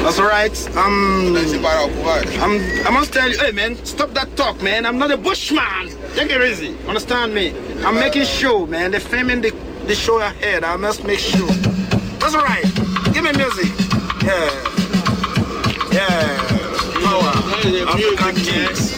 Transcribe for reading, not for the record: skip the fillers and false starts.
That's alright. I must tell you, hey man, stop that talk, man. I'm not a bushman. Take it easy. Understand me? I'm making sure, man. They're filming the show ahead. I must make sure. That's alright. Give me music. Yeah. Yeah. Power. African kings.